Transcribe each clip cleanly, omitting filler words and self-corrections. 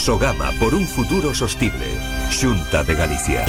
Sogama por un futuro sostible. Xunta de Galicia.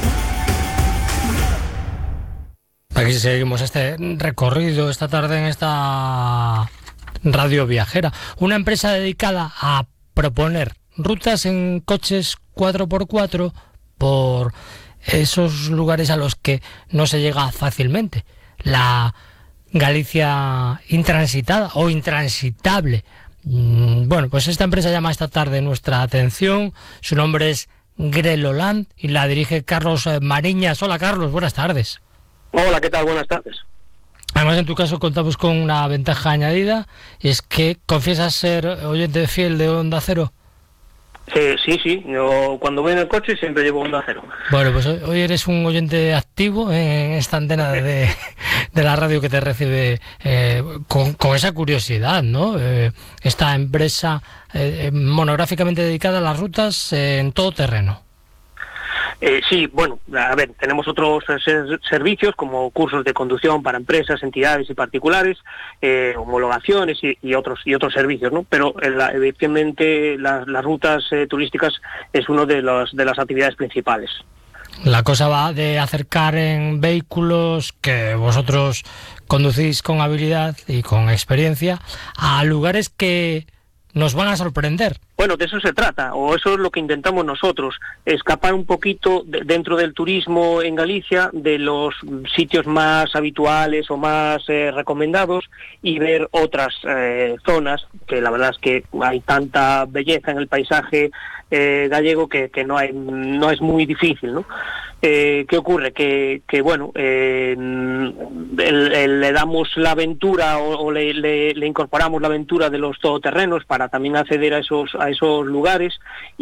Aquí seguimos este recorrido esta tarde en esta radio viajera. Una empresa dedicada a proponer rutas en coches 4x4 por esos lugares a los que no se llega fácilmente. La Galicia intransitada o intransitable. Bueno, pues esta empresa llama esta tarde nuestra atención. Su nombre es Greloland y la dirige Carlos Mariñas. Hola Carlos, buenas tardes. Hola, ¿qué tal? Buenas tardes. Además, en tu caso contamos con una ventaja añadida, y es que confiesas ser oyente fiel de Onda Cero. Sí, yo cuando voy en el coche siempre llevo Onda Cero. Bueno, pues hoy eres un oyente activo en esta antena de la radio que te recibe con esa curiosidad, ¿no? Esta empresa monográficamente dedicada a las rutas en todo terreno. Sí, bueno, a ver, tenemos otros servicios como cursos de conducción para empresas, entidades y particulares, homologaciones y otros servicios, ¿no? Pero evidentemente las rutas turísticas es una de las actividades principales. La cosa va de acercar en vehículos que vosotros conducís con habilidad y con experiencia a lugares que nos van a sorprender. Bueno, de eso se trata, o eso es lo que intentamos nosotros, escapar un poquito dentro del turismo en Galicia, de los sitios más habituales o más recomendados, y ver otras zonas, que la verdad es que hay tanta belleza en el paisaje gallego que no es muy difícil, ¿no? ¿Qué ocurre? Que bueno, le damos la aventura o le incorporamos la aventura de los todoterrenos para también acceder a esos lugares.